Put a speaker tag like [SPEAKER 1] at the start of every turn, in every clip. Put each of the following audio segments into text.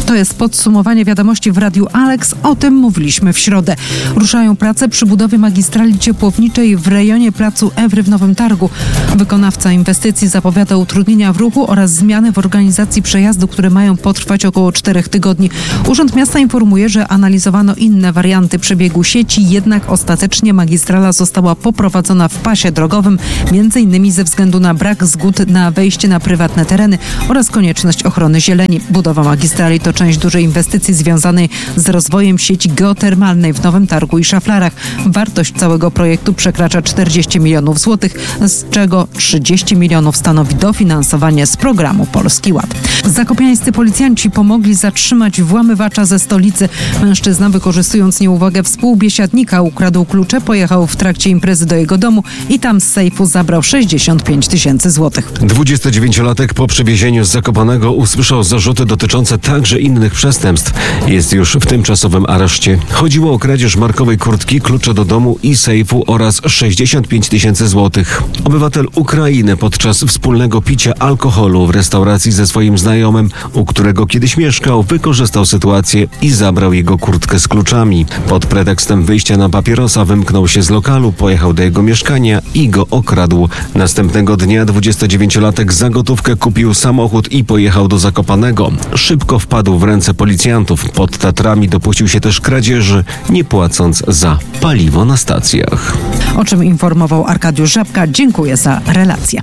[SPEAKER 1] To jest podsumowanie wiadomości w Radiu Alex. O tym mówiliśmy w środę. Ruszają prace przy budowie magistrali ciepłowniczej w rejonie placu Ewry w Nowym Targu. Wykonawca inwestycji zapowiada utrudnienia w ruchu oraz zmiany w organizacji przejazdu, które mają potrwać około 4 tygodni. Urząd Miasta informuje, że analizowano inne warianty przebiegu sieci, jednak ostatecznie magistrala została poprowadzona w pasie drogowym, m.in. ze względu na brak zgód na wejście na prywatne tereny oraz konieczność ochrony zieleni. Budowa magistrali to część dużej inwestycji związanej z rozwojem sieci geotermalnej w Nowym Targu i Szaflarach. Wartość całego projektu przekracza 40 milionów złotych, z czego 30 milionów stanowi dofinansowanie z programu Polski Ład. Zakopiańscy policjanci pomogli zatrzymać włamywacza ze stolicy. Mężczyzna, wykorzystując nieuwagę współbiesiadnika, ukradł klucze, pojechał w trakcie imprezy do jego domu i tam z sejfu zabrał 65 tysięcy złotych.
[SPEAKER 2] 29-latek po przewiezieniu z Zakopanego usłyszał zarzuty dotyczące także innych przestępstw. Jest już w tymczasowym areszcie. Chodziło o kradzież markowej kurtki, klucze do domu i sejfu oraz 65 tysięcy złotych. Obywatel Ukrainy podczas wspólnego picia alkoholu w restauracji ze swoim znajomym, u którego kiedyś mieszkał, wykorzystał sytuację i zabrał jego kurtkę z kluczami. Pod pretekstem wyjścia na papierosa wymknął się z lokalu, pojechał do jego mieszkania i go okradł. Następnego dnia 29-latek za gotówkę kupił samochód i pojechał do Zakopanego. Szybko wpadł w ręce policjantów. Pod Tatrami dopuścił się też kradzieży, nie płacąc za paliwo na stacjach.
[SPEAKER 1] O czym informował Arkadiusz Żabka. Dziękuję za relację.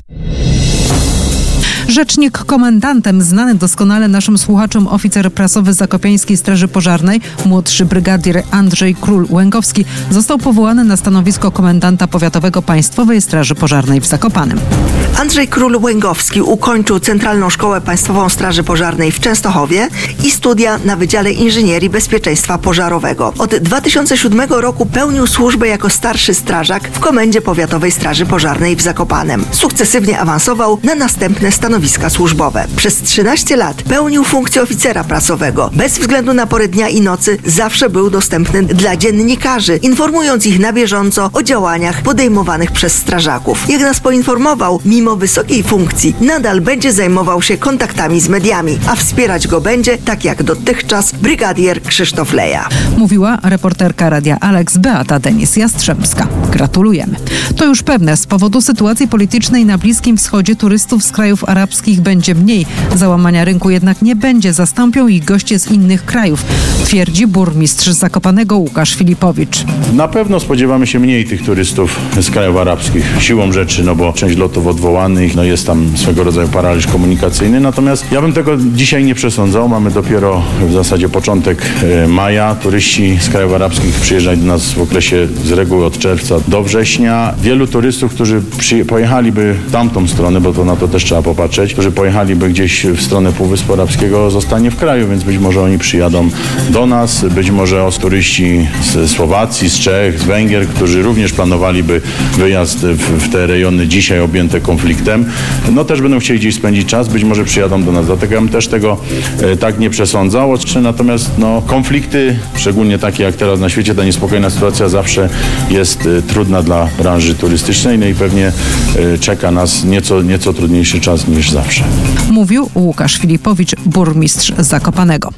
[SPEAKER 1] Rzecznik komendantem, znany doskonale naszym słuchaczom oficer prasowy Zakopiańskiej Straży Pożarnej, młodszy brygadier Andrzej Król-Łęgowski, został powołany na stanowisko komendanta powiatowego Państwowej Straży Pożarnej w Zakopanem.
[SPEAKER 3] Andrzej Król-Łęgowski ukończył Centralną Szkołę Państwową Straży Pożarnej w Częstochowie i studia na Wydziale Inżynierii Bezpieczeństwa Pożarowego. Od 2007 roku pełnił służbę jako starszy strażak w Komendzie Powiatowej Straży Pożarnej w Zakopanem. Sukcesywnie awansował na następne stanowiska służbowe. Przez 13 lat pełnił funkcję oficera prasowego. Bez względu na porę dnia i nocy zawsze był dostępny dla dziennikarzy, informując ich na bieżąco o działaniach podejmowanych przez strażaków. Jak nas poinformował, mimo wysokiej funkcji nadal będzie zajmował się kontaktami z mediami, a wspierać go będzie, tak jak dotychczas, brygadier Krzysztof Leja.
[SPEAKER 1] Mówiła reporterka Radia Alex Beata Denis-Jastrzębska. Gratulujemy. To już pewne, z powodu sytuacji politycznej na Bliskim Wschodzie turystów z krajów arabskich będzie mniej. Załamania rynku jednak nie będzie. Zastąpią ich goście z innych krajów, twierdzi burmistrz Zakopanego Łukasz Filipowicz.
[SPEAKER 4] Na pewno spodziewamy się mniej tych turystów z krajów arabskich. Siłą rzeczy, bo część lotów odwołanych, jest tam swego rodzaju paraliż komunikacyjny. Natomiast ja bym tego dzisiaj nie przesądzał. Mamy dopiero w zasadzie początek maja. Turyści z krajów arabskich przyjeżdżają do nas w okresie z reguły od czerwca do września. Wielu turystów, którzy pojechaliby w tamtą stronę, bo to na to też trzeba popatrzeć, którzy pojechaliby gdzieś w stronę Półwyspu Arabskiego, zostanie w kraju, więc być może oni przyjadą do nas, być może turyści z Słowacji, z Czech, z Węgier, którzy również planowaliby wyjazd w te rejony dzisiaj objęte konfliktem, też będą chcieli gdzieś spędzić czas, być może przyjadą do nas, dlatego ja bym też tego tak nie przesądzał. Natomiast konflikty, szczególnie takie jak teraz na świecie, ta niespokojna sytuacja zawsze jest trudna dla branży turystycznej, i pewnie czeka nas nieco trudniejszy czas niż zawsze.
[SPEAKER 1] Mówił Łukasz Filipowicz, burmistrz Zakopanego.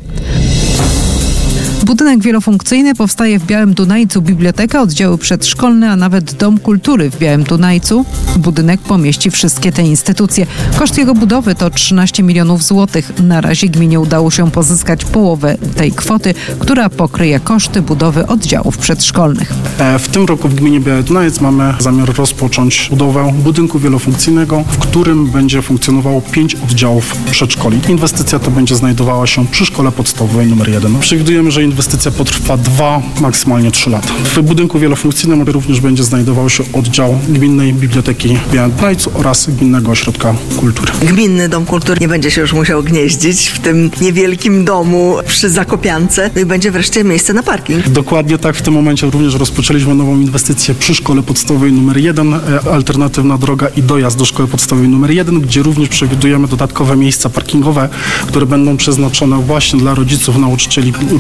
[SPEAKER 1] Budynek wielofunkcyjny powstaje w Białym Dunajcu. Biblioteka, oddziały przedszkolne, a nawet Dom Kultury w Białym Dunajcu. Budynek pomieści wszystkie te instytucje. Koszt jego budowy to 13 milionów złotych. Na razie gminie udało się pozyskać połowę tej kwoty, która pokryje koszty budowy oddziałów przedszkolnych.
[SPEAKER 5] W tym roku w gminie Biały Dunajec mamy zamiar rozpocząć budowę budynku wielofunkcyjnego, w którym będzie funkcjonowało 5 oddziałów przedszkoli. Inwestycja ta będzie znajdowała się przy szkole podstawowej nr 1. Przewidujemy, że inwestycja potrwa 2, maksymalnie 3 lata. W budynku wielofunkcyjnym również będzie znajdował się oddział Gminnej Biblioteki w Białym Dunajcu oraz Gminnego Ośrodka Kultury.
[SPEAKER 3] Gminny Dom Kultury nie będzie się już musiał gnieździć w tym niewielkim domu przy Zakopiance, i będzie wreszcie miejsce na parking.
[SPEAKER 5] Dokładnie tak. W tym momencie również rozpoczęliśmy nową inwestycję przy szkole podstawowej nr 1, alternatywna droga i dojazd do szkoły podstawowej nr 1, gdzie również przewidujemy dodatkowe miejsca parkingowe, które będą przeznaczone właśnie dla rodziców, nauczycieli, również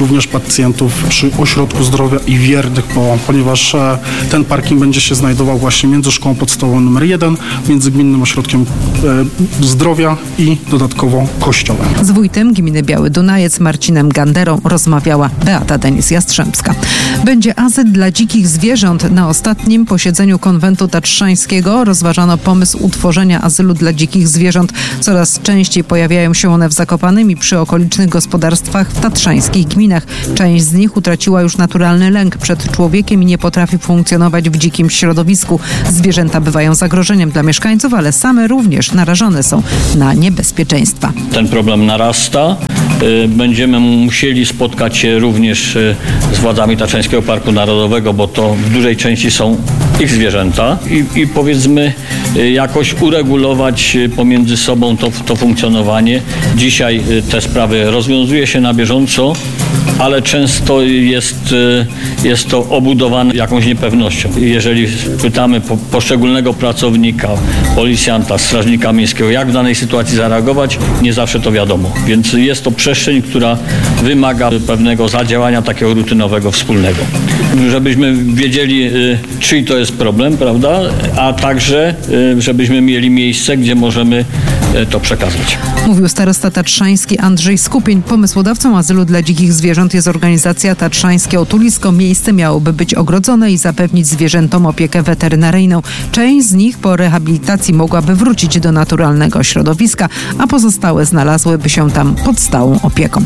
[SPEAKER 5] pacjentów przy ośrodku zdrowia i wiernych, ponieważ ten parking będzie się znajdował właśnie między szkołą podstawową nr 1, między Gminnym Ośrodkiem Zdrowia i dodatkowo kościołem.
[SPEAKER 1] Z wójtem gminy Biały Dunajec Marcinem Ganderą rozmawiała Beata Denis-Jastrzębska. Będzie azyl dla dzikich zwierząt. Na ostatnim posiedzeniu konwentu tatrzańskiego rozważano pomysł utworzenia azylu dla dzikich zwierząt. Coraz częściej pojawiają się one w Zakopanem i przy okolicznych gospodarstwach w tatrzańskich gminach. Część z nich utraciła już naturalny lęk przed człowiekiem i nie potrafi funkcjonować w dzikim środowisku. Zwierzęta bywają zagrożeniem dla mieszkańców, ale same również narażone są na niebezpieczeństwa.
[SPEAKER 6] Ten problem narasta. Będziemy musieli spotkać się również z władzami Tatrzańskiego Parku Narodowego, bo to w dużej części są ich zwierzęta i powiedzmy jakoś uregulować pomiędzy sobą to funkcjonowanie. Dzisiaj te sprawy rozwiązuje się na bieżąco, ale często jest to obudowane jakąś niepewnością. Jeżeli pytamy poszczególnego pracownika, policjanta, strażnika miejskiego, jak w danej sytuacji zareagować, nie zawsze to wiadomo. Więc jest to przestrzeń, która wymaga pewnego zadziałania takiego rutynowego, wspólnego. Żebyśmy wiedzieli, czyj to jest problem, prawda? A także, żebyśmy mieli miejsce, gdzie możemy to przekazać.
[SPEAKER 1] Mówił starosta tatrzański Andrzej Skupień. Pomysłodawcą azylu dla dzikich zwierząt jest organizacja Tatrzańskie Otulisko. Miejsce miałoby być ogrodzone i zapewnić zwierzętom opiekę weterynaryjną. Część z nich po rehabilitacji mogłaby wrócić do naturalnego środowiska, a pozostałe znalazłyby się tam pod stałą opieką.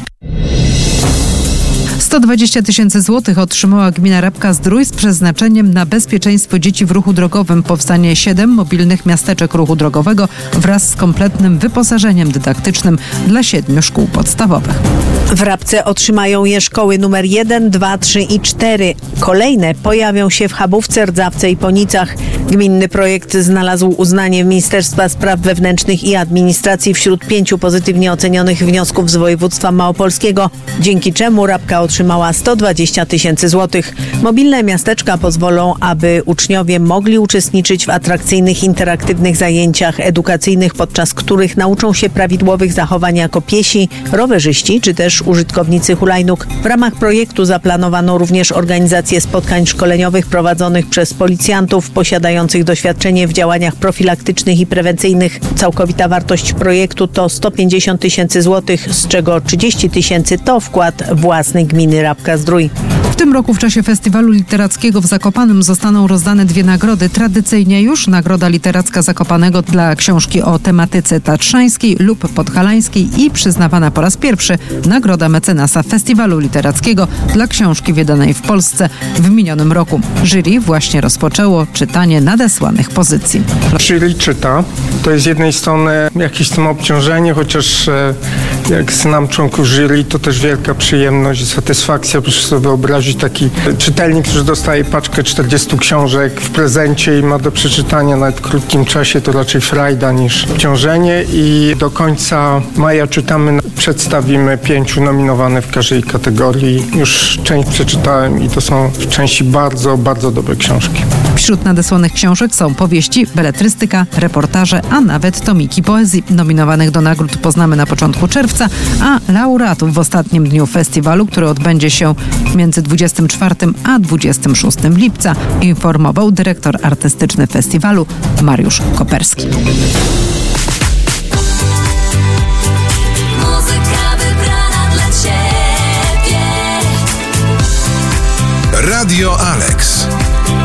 [SPEAKER 1] 120 000 złotych otrzymała gmina Rabka-Zdrój z przeznaczeniem na bezpieczeństwo dzieci w ruchu drogowym. Powstanie 7 mobilnych miasteczek ruchu drogowego wraz z kompletnym wyposażeniem dydaktycznym dla 7 szkół podstawowych.
[SPEAKER 7] W Rabce otrzymają je szkoły numer 1, 2, 3 i 4. Kolejne pojawią się w Chabówce, Rdzawce i Ponicach. Gminny projekt znalazł uznanie Ministerstwa Spraw Wewnętrznych i Administracji wśród 5 pozytywnie ocenionych wniosków z województwa małopolskiego, dzięki czemu Rabka otrzymała 120 000 złotych. Mobilne miasteczka pozwolą, aby uczniowie mogli uczestniczyć w atrakcyjnych, interaktywnych zajęciach edukacyjnych, podczas których nauczą się prawidłowych zachowań jako piesi, rowerzyści czy też użytkownicy hulajnóg. W ramach projektu zaplanowano również organizację spotkań szkoleniowych prowadzonych przez policjantów posiadających doświadczenie w działaniach profilaktycznych i prewencyjnych. Całkowita wartość projektu to 150 000 złotych, z czego 30 000 to wkład własny gminy Rabka-Zdrój.
[SPEAKER 1] W tym roku w czasie festiwalu literackiego w Zakopanem zostaną rozdane 2 nagrody. Tradycyjnie już Nagroda Literacka Zakopanego dla książki o tematyce tatrzańskiej lub podhalańskiej i przyznawana po raz pierwszy Nagroda Mecenasa Festiwalu Literackiego dla książki wydanej w Polsce w minionym roku. Jury właśnie rozpoczęło czytanie nadesłanych pozycji.
[SPEAKER 8] Jury czyta. To jest z jednej strony jakieś tam obciążenie, chociaż jak znam członków jury, to też wielka przyjemność i satysfakcja. Proszę sobie wyobrazić taki czytelnik, który dostaje paczkę 40 książek w prezencie i ma do przeczytania nawet w krótkim czasie, to raczej frajda niż obciążenie. I do końca maja przedstawimy 5 nominowanych w każdej kategorii. Już część przeczytałem i to są w części bardzo, bardzo dobre książki.
[SPEAKER 1] Wśród nadesłanych książek są powieści, beletrystyka, reportaże, a nawet tomiki poezji. Nominowanych do nagród poznamy na początku czerwca, a laureatów w ostatnim dniu festiwalu, który odbędzie się między 24 a 26 lipca, informował dyrektor artystyczny festiwalu Mariusz Koperski.
[SPEAKER 9] Radio Alex.